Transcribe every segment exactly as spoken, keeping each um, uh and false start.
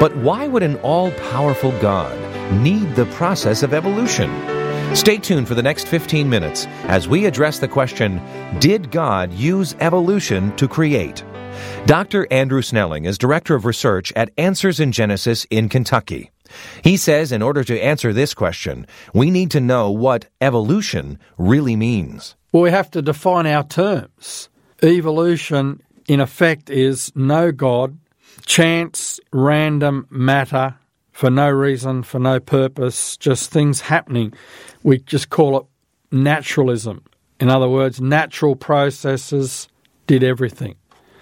But why would an all-powerful God need the process of evolution? Stay tuned for the next fifteen minutes as we address the question, did God use evolution to create? Doctor Andrew Snelling is Director of Research at Answers in Genesis in Kentucky. He says in order to answer this question, we need to know what evolution really means. Well, we have to define our terms. Evolution, in effect, is no God, chance, random matter, for no reason, for no purpose, just things happening. We just call it naturalism. In other words, natural processes did everything.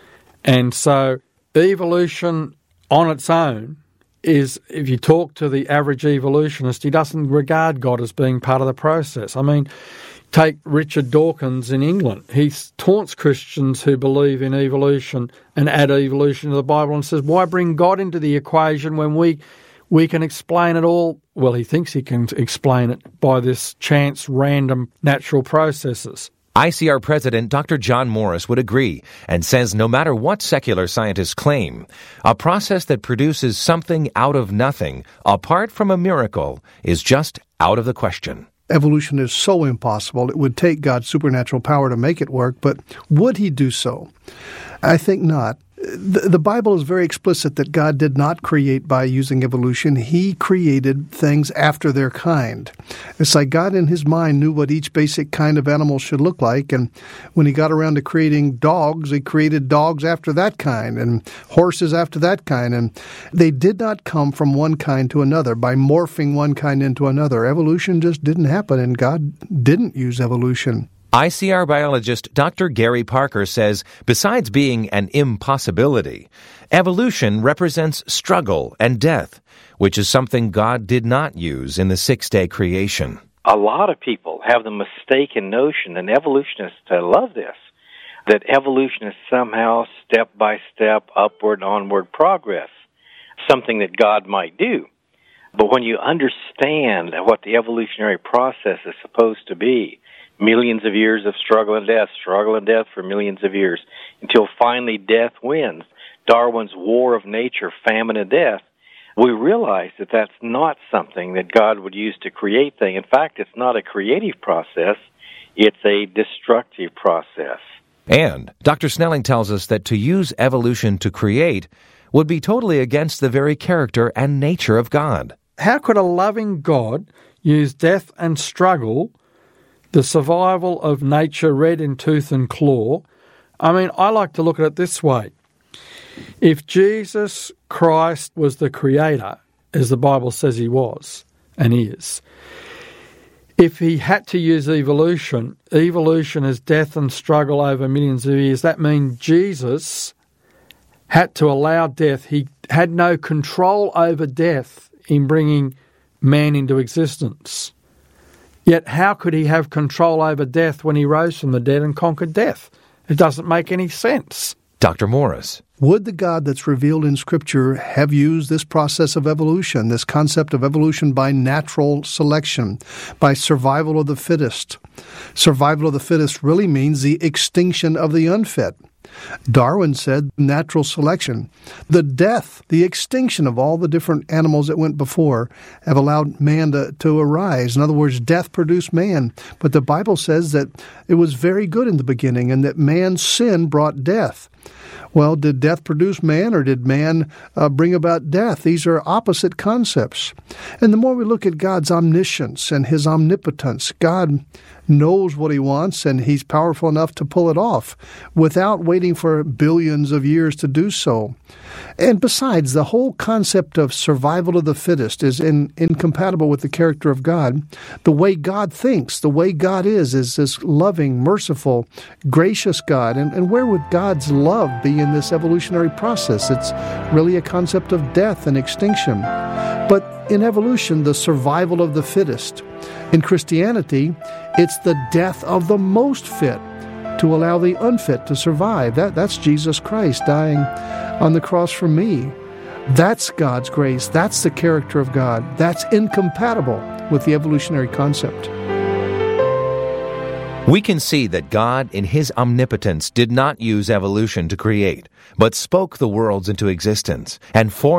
And so evolution on its own is, if you talk to the average evolutionist, he doesn't regard God as being part of the process. I mean, take Richard Dawkins in England. He taunts Christians who believe in evolution and add evolution to the Bible and says, why bring God into the equation when we we can explain it all? Well, he thinks he can explain it by this chance, random, natural processes. I C R President Doctor John Morris would agree and says no matter what secular scientists claim, a process that produces something out of nothing, apart from a miracle, is just out of the question. Evolution is so impossible. It would take God's supernatural power to make it work, but would he do so? I think not. The, the Bible is very explicit that God did not create by using evolution. He created things after their kind. It's like God in his mind knew what each basic kind of animal should look like, and when he got around to creating dogs, he created dogs after that kind, and horses after that kind, and they did not come from one kind to another by morphing one kind into another. Evolution just didn't happen, and God didn't use evolution. I C R biologist Doctor Gary Parker says besides being an impossibility, evolution represents struggle and death, which is something God did not use in the six-day creation. A lot of people have the mistaken notion, and evolutionists love this, that evolution is somehow step-by-step, upward, onward progress, something that God might do. But when you understand what the evolutionary process is supposed to be, millions of years of struggle and death, struggle and death for millions of years, until finally death wins. Darwin's war of nature, famine and death. We realize that that's not something that God would use to create things. In fact, it's not a creative process. It's a destructive process. And Doctor Snelling tells us that to use evolution to create would be totally against the very character and nature of God. How could a loving God use death and struggle, the survival of nature red in tooth and claw? I mean, I like to look at it this way. If Jesus Christ was the creator, as the Bible says he was and is, if he had to use evolution, evolution is death and struggle over millions of years, that means Jesus had to allow death. He had no control over death in bringing man into existence. Yet how could he have control over death when he rose from the dead and conquered death? It doesn't make any sense. Doctor Morris. Would the God that's revealed in Scripture have used this process of evolution, this concept of evolution by natural selection, by survival of the fittest? Survival of the fittest really means the extinction of the unfit. Darwin said natural selection. The death, the extinction of all the different animals that went before have allowed man to, to arise. In other words, death produced man. But the Bible says that it was very good in the beginning and that man's sin brought death. Well, did death produce man or did man uh, bring about death? These are opposite concepts. And the more we look at God's omniscience and his omnipotence, God knows what he wants and he's powerful enough to pull it off without waiting for billions of years to do so. And besides, the whole concept of survival of the fittest is in, incompatible with the character of God. The way God thinks, the way God is, is this loving, merciful, gracious God. And, and where would God's love be in this evolutionary process? It's really a concept of death and extinction. But in evolution, the survival of the fittest. In Christianity, it's the death of the most fit to allow the unfit to survive. That, that's Jesus Christ dying on the cross for me. That's God's grace. That's the character of God. That's incompatible with the evolutionary concept. We can see that God, in his omnipotence, did not use evolution to create, but spoke the worlds into existence and formed